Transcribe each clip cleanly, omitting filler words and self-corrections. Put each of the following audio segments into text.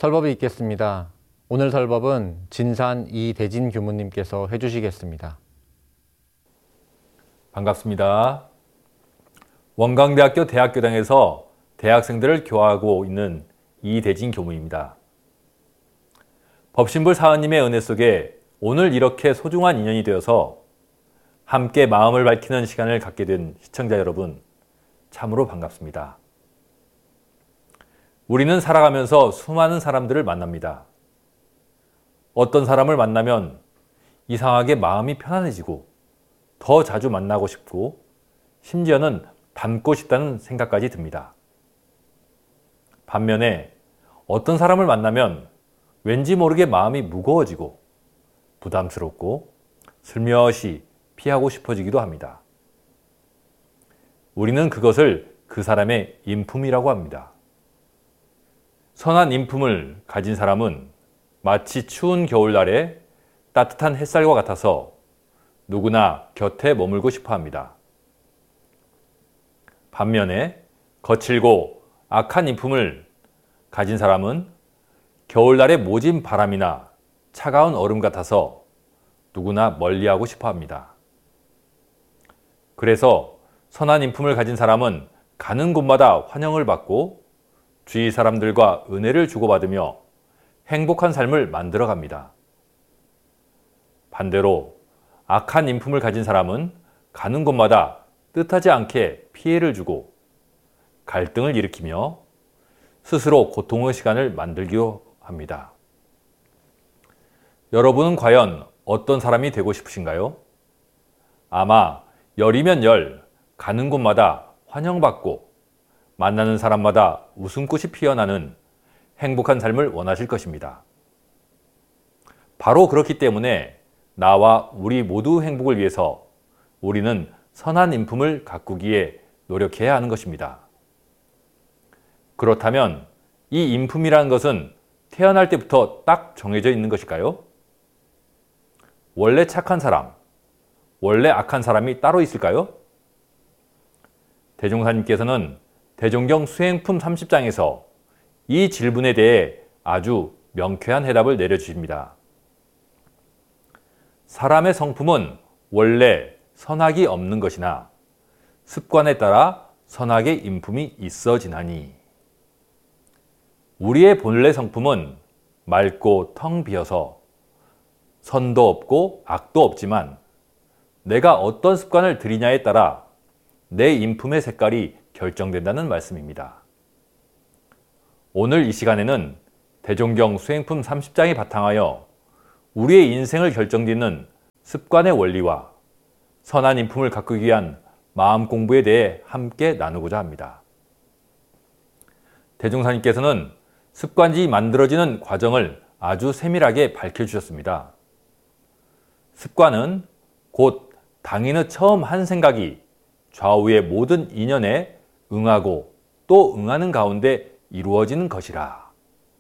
설법이 있겠습니다. 오늘 설법은 진산 이대진 교무님께서 해주시겠습니다. 반갑습니다. 원광대학교 대학교당에서 대학생들을 교화하고 있는 이대진 교무입니다. 법신불 사은님의 은혜 속에 오늘 이렇게 소중한 인연이 되어서 함께 마음을 밝히는 시간을 갖게 된 시청자 여러분, 참으로 반갑습니다. 우리는 살아가면서 수많은 사람들을 만납니다. 어떤 사람을 만나면 이상하게 마음이 편안해지고 더 자주 만나고 싶고 심지어는 닮고 싶다는 생각까지 듭니다. 반면에 어떤 사람을 만나면 왠지 모르게 마음이 무거워지고 부담스럽고 슬며시 피하고 싶어지기도 합니다. 우리는 그것을 그 사람의 인품이라고 합니다. 선한 인품을 가진 사람은 마치 추운 겨울날에 따뜻한 햇살과 같아서 누구나 곁에 머물고 싶어 합니다. 반면에 거칠고 악한 인품을 가진 사람은 겨울날의 모진 바람이나 차가운 얼음 같아서 누구나 멀리하고 싶어 합니다. 그래서 선한 인품을 가진 사람은 가는 곳마다 환영을 받고 주위 사람들과 은혜를 주고받으며 행복한 삶을 만들어갑니다. 반대로 악한 인품을 가진 사람은 가는 곳마다 뜻하지 않게 피해를 주고 갈등을 일으키며 스스로 고통의 시간을 만들기도 합니다. 여러분은 과연 어떤 사람이 되고 싶으신가요? 아마 열이면 열, 가는 곳마다 환영받고 만나는 사람마다 웃음꽃이 피어나는 행복한 삶을 원하실 것입니다. 바로 그렇기 때문에 나와 우리 모두 행복을 위해서 우리는 선한 인품을 가꾸기에 노력해야 하는 것입니다. 그렇다면 이 인품이라는 것은 태어날 때부터 딱 정해져 있는 것일까요? 원래 착한 사람, 원래 악한 사람이 따로 있을까요? 대종사님께서는 대종경 수행품 30장에서 이 질문에 대해 아주 명쾌한 해답을 내려주십니다. 사람의 성품은 원래 선악이 없는 것이나 습관에 따라 선악의 인품이 있어지나니 우리의 본래 성품은 맑고 텅 비어서 선도 없고 악도 없지만 내가 어떤 습관을 들이냐에 따라 내 인품의 색깔이 결정된다는 말씀입니다. 오늘 이 시간에는 대종경 수행품 30장에 바탕하여 우리의 인생을 결정짓는 습관의 원리와 선한 인품을 가꾸기 위한 마음 공부에 대해 함께 나누고자 합니다. 대종사님께서는 습관이 만들어지는 과정을 아주 세밀하게 밝혀주셨습니다. 습관은 곧 당인의 처음 한 생각이 좌우의 모든 인연에 응하고 또 응하는 가운데 이루어지는 것이라.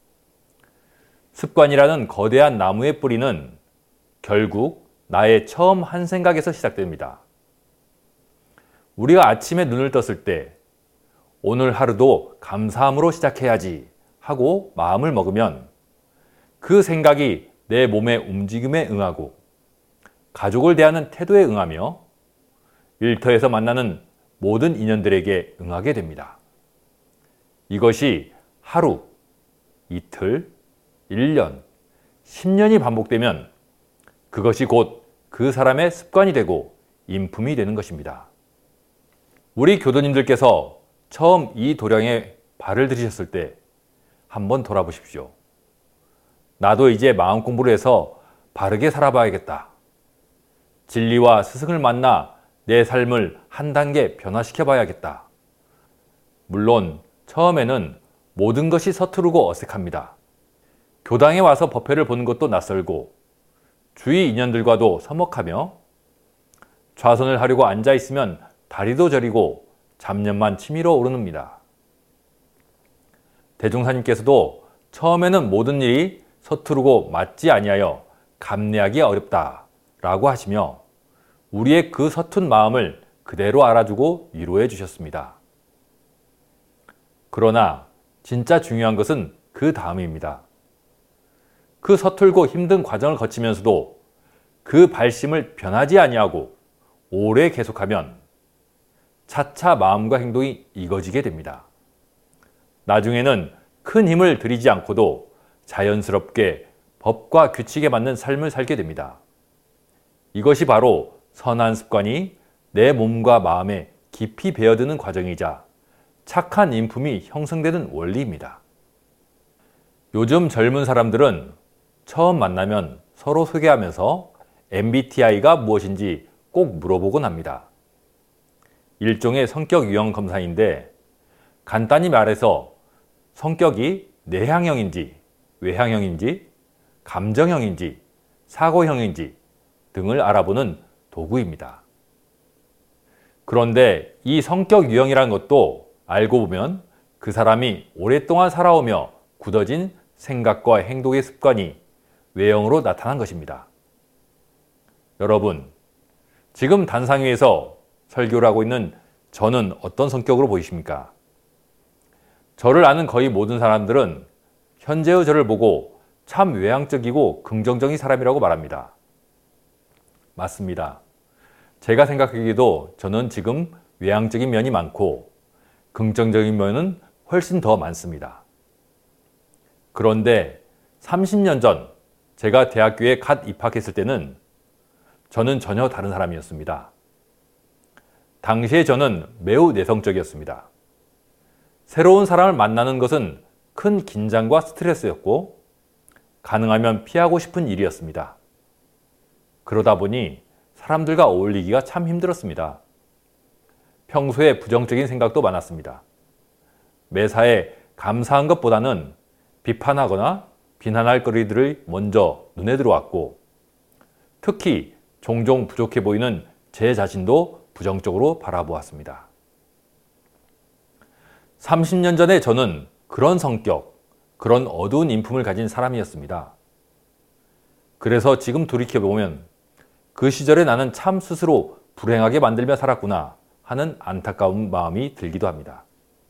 습관이라는 거대한 나무의 뿌리는 결국 나의 처음 한 생각에서 시작됩니다. 우리가 아침에 눈을 떴을 때 오늘 하루도 감사함으로 시작해야지 하고 마음을 먹으면 그 생각이 내 몸의 움직임에 응하고 가족을 대하는 태도에 응하며 일터에서 만나는 모든 인연들에게 응하게 됩니다. 이것이 하루, 이틀, 1년, 10년이 반복되면 그것이 곧 그 사람의 습관이 되고 인품이 되는 것입니다. 우리 교도님들께서 처음 이 도량에 발을 들이셨을 때 한번 돌아보십시오. 나도 이제 마음 공부를 해서 바르게 살아봐야겠다. 진리와 스승을 만나 내 삶을 한 단계 변화시켜 봐야겠다. 물론 처음에는 모든 것이 서투르고 어색합니다. 교당에 와서 법회를 보는 것도 낯설고 주위 인연들과도 서먹하며 좌선을 하려고 앉아있으면 다리도 저리고 잡념만 치밀어 오릅니다. 대종사님께서도 처음에는 모든 일이 서투르고 맞지 아니하여 감내하기 어렵다 라고 하시며 우리의 그 서툰 마음을 그대로 알아주고 위로해 주셨습니다. 그러나 진짜 중요한 것은 그 다음입니다. 그 서툴고 힘든 과정을 거치면서도 그 발심을 변하지 아니하고 오래 계속하면 차차 마음과 행동이 익어지게 됩니다. 나중에는 큰 힘을 들이지 않고도 자연스럽게 법과 규칙에 맞는 삶을 살게 됩니다. 이것이 바로 선한 습관이 내 몸과 마음에 깊이 배어드는 과정이자 착한 인품이 형성되는 원리입니다. 요즘 젊은 사람들은 처음 만나면 서로 소개하면서 MBTI가 무엇인지 꼭 물어보곤 합니다. 일종의 성격 유형 검사인데 간단히 말해서 성격이 내향형인지 외향형인지 감정형인지 사고형인지 등을 알아보는 도구입니다. 그런데 이 성격 유형이라는 것도 알고 보면 그 사람이 오랫동안 살아오며 굳어진 생각과 행동의 습관이 외형으로 나타난 것입니다. 여러분, 지금 단상 위에서 설교를 하고 있는 저는 어떤 성격으로 보이십니까? 저를 아는 거의 모든 사람들은 현재의 저를 보고 참 외향적이고 긍정적인 사람이라고 말합니다. 맞습니다. 제가 생각하기에도 저는 지금 외향적인 면이 많고 긍정적인 면은 훨씬 더 많습니다. 그런데 30년 전 제가 대학교에 갓 입학했을 때는 저는 전혀 다른 사람이었습니다. 당시에 저는 매우 내성적이었습니다. 새로운 사람을 만나는 것은 큰 긴장과 스트레스였고 가능하면 피하고 싶은 일이었습니다. 그러다 보니 사람들과 어울리기가 참 힘들었습니다. 평소에 부정적인 생각도 많았습니다. 매사에 감사한 것보다는 비판하거나 비난할 거리들이 먼저 눈에 들어왔고 특히 종종 부족해 보이는 제 자신도 부정적으로 바라보았습니다. 30년 전에 저는 그런 성격, 그런 어두운 인품을 가진 사람이었습니다. 그래서 지금 돌이켜보면 그 시절에 나는 참 스스로 불행하게 만들며 살았구나 하는 안타까운 마음이 들기도 합니다.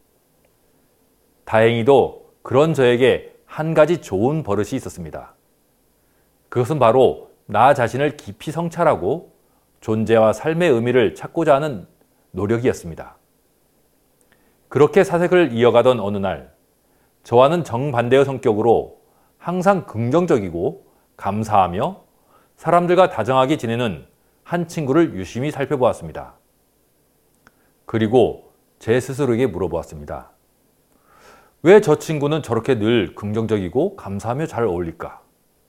다행히도 그런 저에게 한 가지 좋은 버릇이 있었습니다. 그것은 바로 나 자신을 깊이 성찰하고 존재와 삶의 의미를 찾고자 하는 노력이었습니다. 그렇게 사색을 이어가던 어느 날, 저와는 정반대의 성격으로 항상 긍정적이고 감사하며 사람들과 다정하게 지내는 한 친구를 유심히 살펴보았습니다. 그리고 제 스스로에게 물어보았습니다. 왜 저 친구는 저렇게 늘 긍정적이고 감사하며 잘 어울릴까?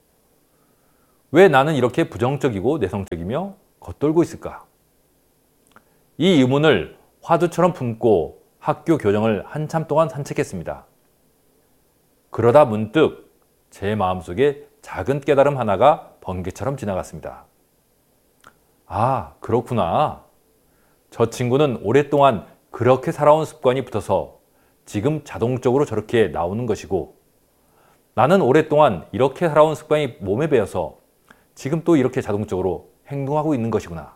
왜 나는 이렇게 부정적이고 내성적이며 겉돌고 있을까? 이 의문을 화두처럼 품고 학교 교정을 한참 동안 산책했습니다. 그러다 문득 제 마음속에 작은 깨달음 하나가 번개처럼 지나갔습니다. 아, 그렇구나. 저 친구는 오랫동안 그렇게 살아온 습관이 붙어서 지금 자동적으로 저렇게 나오는 것이고 나는 오랫동안 이렇게 살아온 습관이 몸에 배어서 지금 또 이렇게 자동적으로 행동하고 있는 것이구나.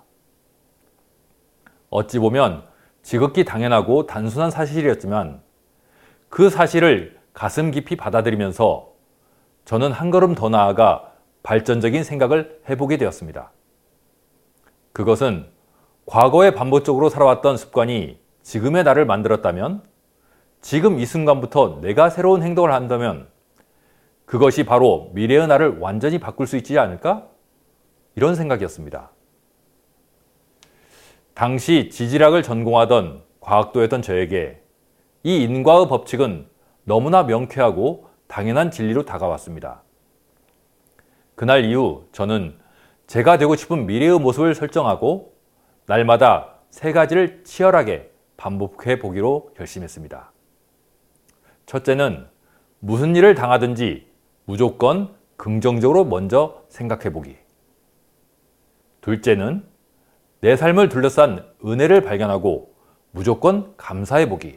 어찌 보면 지극히 당연하고 단순한 사실이었지만 그 사실을 가슴 깊이 받아들이면서 저는 한 걸음 더 나아가 발전적인 생각을 해보게 되었습니다. 그것은 과거에 반복적으로 살아왔던 습관이 지금의 나를 만들었다면 지금 이 순간부터 내가 새로운 행동을 한다면 그것이 바로 미래의 나를 완전히 바꿀 수 있지 않을까? 이런 생각이었습니다. 당시 지질학을 전공하던 과학도였던 저에게 이 인과의 법칙은 너무나 명쾌하고 당연한 진리로 다가왔습니다. 그날 이후 저는 제가 되고 싶은 미래의 모습을 설정하고 날마다 3가지를 치열하게 반복해 보기로 결심했습니다. 첫째는 무슨 일을 당하든지 무조건 긍정적으로 먼저 생각해 보기. 둘째는 내 삶을 둘러싼 은혜를 발견하고 무조건 감사해 보기.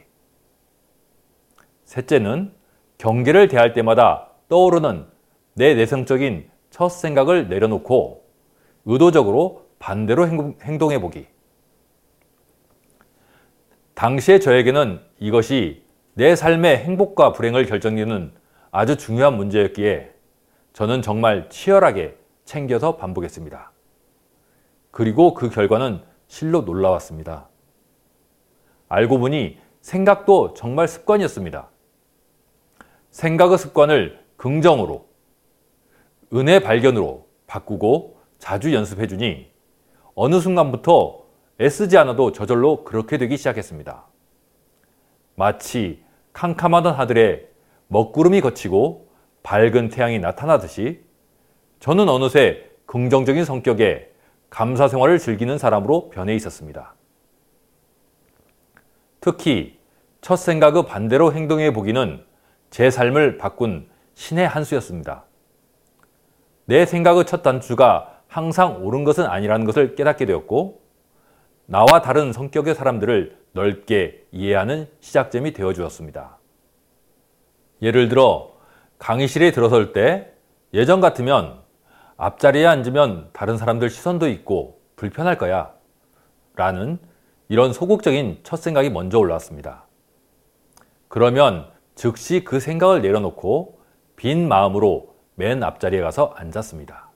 셋째는 경계를 대할 때마다 떠오르는 내 내성적인 첫 생각을 내려놓고 의도적으로 반대로 행동해 보기. 당시의 저에게는 이것이 내 삶의 행복과 불행을 결정짓는 아주 중요한 문제였기에 저는 정말 치열하게 챙겨서 반복했습니다. 그리고 그 결과는 실로 놀라웠습니다. 알고 보니 생각도 정말 습관이었습니다. 생각의 습관을 긍정으로, 은혜 발견으로 바꾸고 자주 연습해주니 어느 순간부터 애쓰지 않아도 저절로 그렇게 되기 시작했습니다. 마치 캄캄하던 하늘에 먹구름이 걷히고 밝은 태양이 나타나듯이 저는 어느새 긍정적인 성격에 감사 생활을 즐기는 사람으로 변해 있었습니다. 특히 첫 생각의 반대로 행동해 보기는 제 삶을 바꾼 신의 한 수였습니다. 내 생각의 첫 단추가 항상 옳은 것은 아니라는 것을 깨닫게 되었고 나와 다른 성격의 사람들을 넓게 이해하는 시작점이 되어 주었습니다. 예를 들어 강의실에 들어설 때 예전 같으면 앞자리에 앉으면 다른 사람들 시선도 있고 불편할 거야 라는 이런 소극적인 첫 생각이 먼저 올라왔습니다. 그러면 즉시 그 생각을 내려놓고 빈 마음으로 맨 앞자리에 가서 앉았습니다.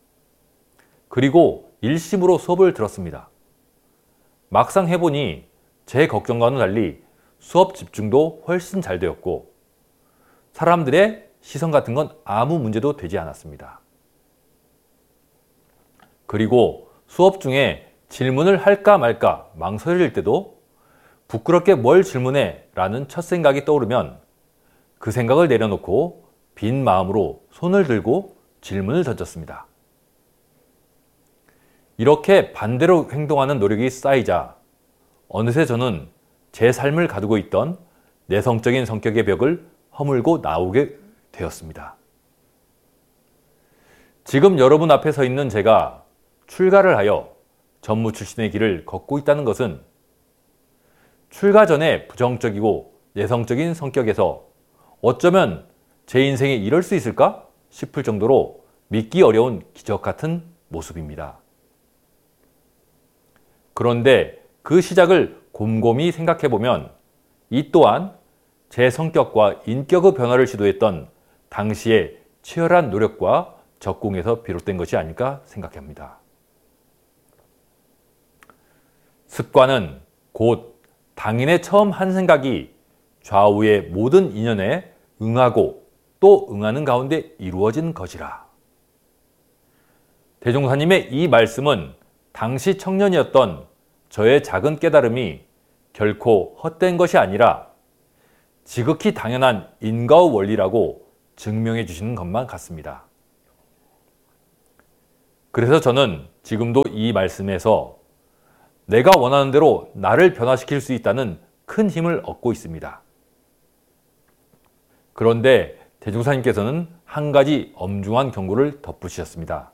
그리고 일심으로 수업을 들었습니다. 막상 해보니 제 걱정과는 달리 수업 집중도 훨씬 잘 되었고 사람들의 시선 같은 건 아무 문제도 되지 않았습니다. 그리고 수업 중에 질문을 할까 말까 망설일 때도 부끄럽게 뭘 질문해 라는 첫 생각이 떠오르면 그 생각을 내려놓고 빈 마음으로 손을 들고 질문을 던졌습니다. 이렇게 반대로 행동하는 노력이 쌓이자 어느새 저는 제 삶을 가두고 있던 내성적인 성격의 벽을 허물고 나오게 되었습니다. 지금 여러분 앞에 서 있는 제가 출가를 하여 전무 출신의 길을 걷고 있다는 것은 출가 전에 부정적이고 내성적인 성격에서 어쩌면 제 인생에 이럴 수 있을까 싶을 정도로 믿기 어려운 기적 같은 모습입니다. 그런데 그 시작을 곰곰이 생각해 보면 이 또한 제 성격과 인격의 변화를 시도했던 당시의 치열한 노력과 적공에서 비롯된 것이 아닐까 생각합니다. 습관은 곧 당인의 처음 한 생각이 좌우의 모든 인연에 응하고 또 응하는 가운데 이루어진 것이라. 대종사님의 이 말씀은 당시 청년이었던 저의 작은 깨달음이 결코 헛된 것이 아니라 지극히 당연한 인과의 원리라고 증명해 주시는 것만 같습니다. 그래서 저는 지금도 이 말씀에서 내가 원하는 대로 나를 변화시킬 수 있다는 큰 힘을 얻고 있습니다. 그런데 대종사님께서는 한 가지 엄중한 경고를 덧붙이셨습니다.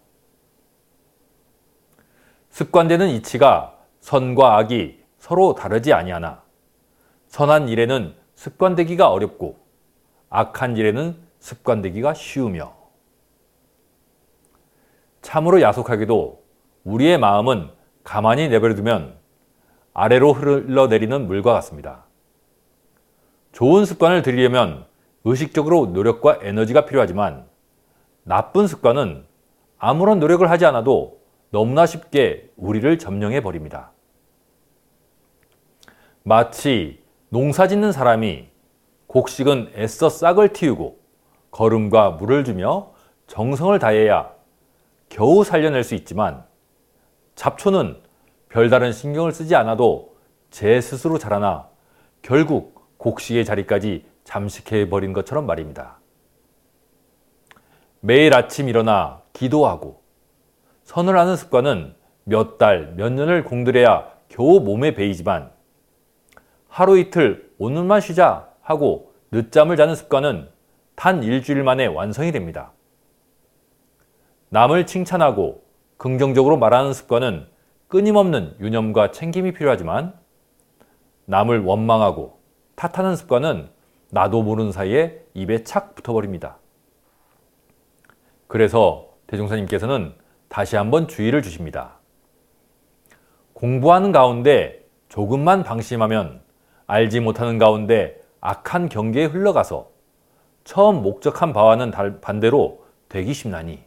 습관되는 이치가 선과 악이 서로 다르지 아니하나 선한 일에는 습관되기가 어렵고 악한 일에는 습관되기가 쉬우며 참으로 야속하게도 우리의 마음은 가만히 내버려두면 아래로 흘러내리는 물과 같습니다. 좋은 습관을 들이려면 의식적으로 노력과 에너지가 필요하지만 나쁜 습관은 아무런 노력을 하지 않아도 너무나 쉽게 우리를 점령해 버립니다. 마치 농사 짓는 사람이 곡식은 애써 싹을 틔우고 거름과 물을 주며 정성을 다해야 겨우 살려낼 수 있지만 잡초는 별다른 신경을 쓰지 않아도 제 스스로 자라나 결국 곡식의 자리까지 잠식해버린 것처럼 말입니다. 매일 아침 일어나 기도하고 선을 하는 습관은 몇 달, 몇 년을 공들여야 겨우 몸에 배이지만 하루 이틀 오늘만 쉬자 하고 늦잠을 자는 습관은 단 일주일 만에 완성이 됩니다. 남을 칭찬하고 긍정적으로 말하는 습관은 끊임없는 유념과 챙김이 필요하지만 남을 원망하고 탓하는 습관은 나도 모르는 사이에 입에 착 붙어버립니다. 그래서 대종사님께서는 다시 한번 주의를 주십니다. 공부하는 가운데 조금만 방심하면 알지 못하는 가운데 악한 경계에 흘러가서 처음 목적한 바와는 반대로 되기 쉽나니.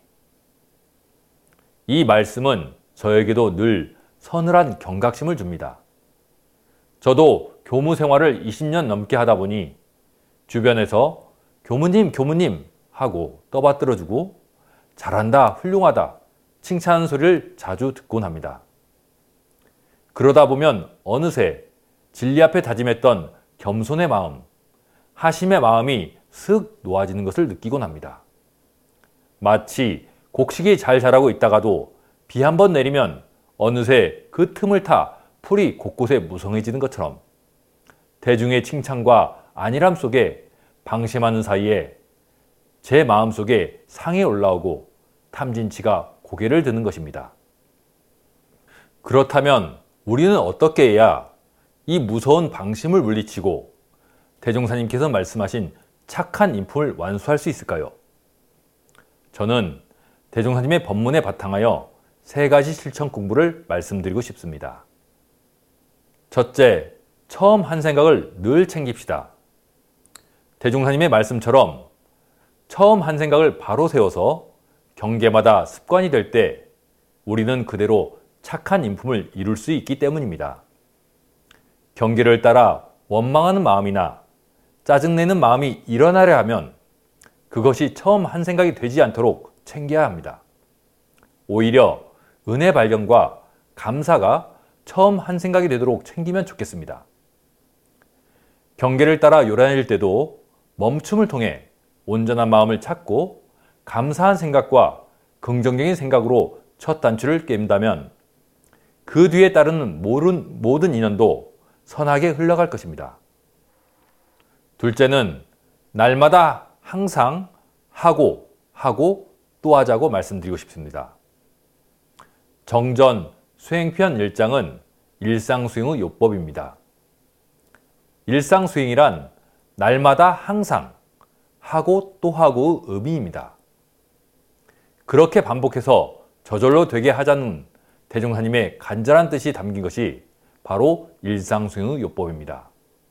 이 말씀은 저에게도 늘 서늘한 경각심을 줍니다. 저도 교무 생활을 20년 넘게 하다 보니 주변에서 교무님 하고 떠받들어주고 잘한다, 훌륭하다 칭찬하는 소리를 자주 듣곤 합니다. 그러다 보면 어느새 진리 앞에 다짐했던 겸손의 마음, 하심의 마음이 슥 놓아지는 것을 느끼곤 합니다. 마치 곡식이 잘 자라고 있다가도 비 한 번 내리면 어느새 그 틈을 타 풀이 곳곳에 무성해지는 것처럼 대중의 칭찬과 안일함 속에 방심하는 사이에 제 마음속에 상이 올라오고 탐진치가 고개를 드는 것입니다. 그렇다면 우리는 어떻게 해야 이 무서운 방심을 물리치고 대종사님께서 말씀하신 착한 인품을 완수할 수 있을까요? 저는 대종사님의 법문에 바탕하여 3가지 실천 공부를 말씀드리고 싶습니다. 첫째, 처음 한 생각을 늘 챙깁시다. 대종사님의 말씀처럼 처음 한 생각을 바로 세워서 경계마다 습관이 될 때 우리는 그대로 착한 인품을 이룰 수 있기 때문입니다. 경계를 따라 원망하는 마음이나 짜증내는 마음이 일어나려 하면 그것이 처음 한 생각이 되지 않도록 챙겨야 합니다. 오히려 은혜 발견과 감사가 처음 한 생각이 되도록 챙기면 좋겠습니다. 경계를 따라 요란해질 때도 멈춤을 통해 온전한 마음을 찾고 감사한 생각과 긍정적인 생각으로 첫 단추를 깬다면 그 뒤에 따르는 모든 인연도 선하게 흘러갈 것입니다. 둘째는 날마다 항상 하고 또 하자고 말씀드리고 싶습니다. 정전 수행편 1장은 일상수행의 요법입니다. 일상수행이란 날마다 항상 하고 또 하고의 의미입니다. 그렇게 반복해서 저절로 되게 하자는 대종사님의 간절한 뜻이 담긴 것이 바로 일상수행의 요법입니다.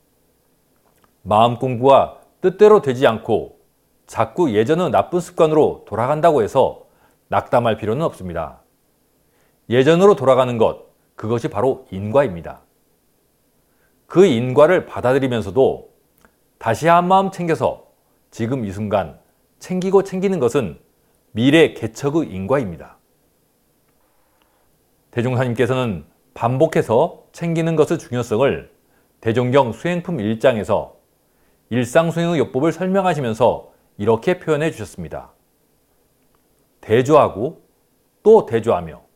마음 공부가 뜻대로 되지 않고 자꾸 예전의 나쁜 습관으로 돌아간다고 해서 낙담할 필요는 없습니다. 예전으로 돌아가는 것, 그것이 바로 인과입니다. 그 인과를 받아들이면서도 다시 한 마음 챙겨서 지금 이 순간 챙기는 것은 미래 개척의 인과입니다. 대종사님께서는 반복해서 챙기는 것의 중요성을 대종경 수행품 1장에서 일상수행의 요법을 설명하시면서 이렇게 표현해 주셨습니다. 대조하고 또 대조하며